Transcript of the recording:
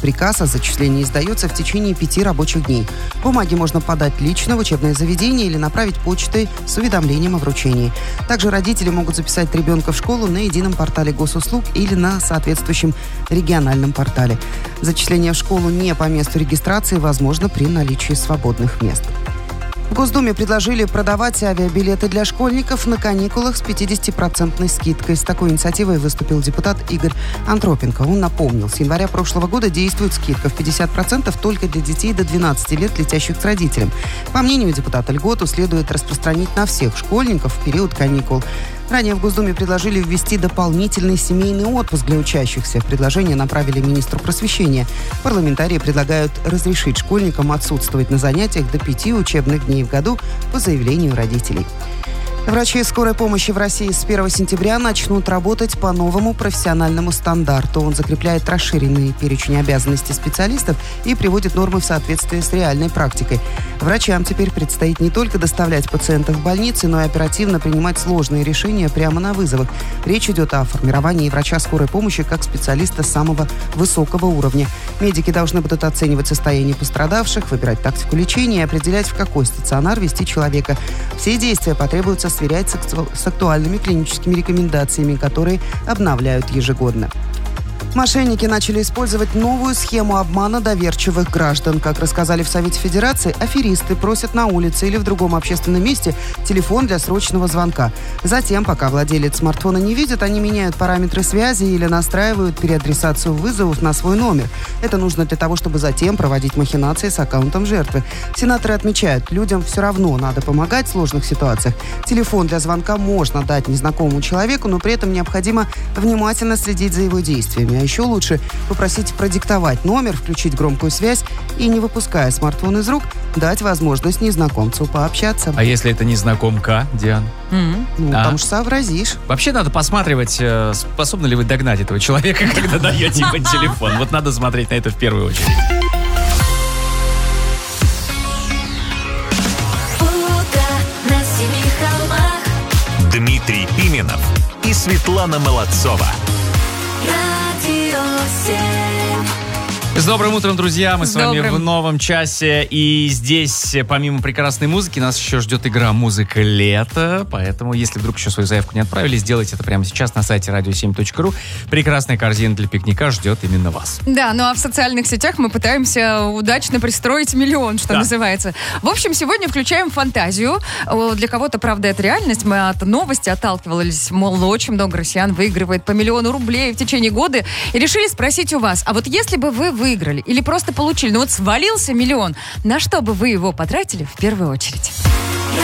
приказ о зачислении издается в течение 5 рабочих дней. Бумаги можно подать лично в учебное заведение или направить почтой с уведомлением о вручении. Также родители могут записать ребенка в школу на едином портале госуслуг или на соответствующем региональном портале. Зачисление в школу не по месту регистрации возможно при наличии свободных мест. В Госдуме предложили продавать авиабилеты для школьников на каникулах с 50% скидкой. С такой инициативой выступил депутат Игорь Антропенко. Он напомнил, с января прошлого года действует скидка в 50% только для детей до 12 лет, летящих с родителем. По мнению депутата, льготу следует распространить на всех школьников в период каникул. Ранее в Госдуме предложили ввести дополнительный семейный отпуск для учащихся. Предложение направили министру просвещения. Парламентарии предлагают разрешить школьникам отсутствовать на занятиях до 5 учебных дней в году по заявлению родителей. Врачи скорой помощи в России с 1 сентября начнут работать по новому профессиональному стандарту. Он закрепляет расширенный перечень обязанностей специалистов и приводит нормы в соответствие с реальной практикой. Врачам теперь предстоит не только доставлять пациентов в больницы, но и оперативно принимать сложные решения прямо на вызовах. Речь идет о формировании врача скорой помощи как специалиста самого высокого уровня. Медики должны будут оценивать состояние пострадавших, выбирать тактику лечения и определять, в какой стационар вести человека. Все действия потребуется сверять с актуальными клиническими рекомендациями, которые обновляют ежегодно. Мошенники начали использовать новую схему обмана доверчивых граждан. Как рассказали в Совете Федерации, аферисты просят на улице или в другом общественном месте телефон для срочного звонка. Затем, пока владелец смартфона не видит, они меняют параметры связи или настраивают переадресацию вызовов на свой номер. Это нужно для того, чтобы затем проводить махинации с аккаунтом жертвы. Сенаторы отмечают, людям все равно надо помогать в сложных ситуациях. Телефон для звонка можно дать незнакомому человеку, но при этом необходимо внимательно следить за его действиями. А еще лучше попросить продиктовать номер, включить громкую связь и, не выпуская смартфон из рук, дать возможность незнакомцу пообщаться. А если это незнакомка, Диан? Там уж сообразишь. Вообще надо посматривать, способны ли вы догнать этого человека, когда даете ему телефон. Вот надо смотреть на это в первую очередь. Дмитрий Пименов и Светлана Молодцова. С добрым утром, друзья! Мы с вами в новом часе. И здесь, помимо прекрасной музыки, нас еще ждет игра «Музыка лета». Поэтому, если вдруг еще свою заявку не отправили, сделайте это прямо сейчас на сайте radio7.ru. Прекрасная корзина для пикника ждет именно вас. Да, ну а в социальных сетях мы пытаемся удачно пристроить миллион, что называется. В общем, сегодня включаем фантазию. Для кого-то, правда, это реальность. Мы от новости отталкивались, мол, очень много россиян выигрывает по 1 000 000 рублей в течение года. И решили спросить у вас, а вот если бы вы выиграли или просто получили, ну вот свалился 1 000 000, на что бы вы его потратили в первую очередь?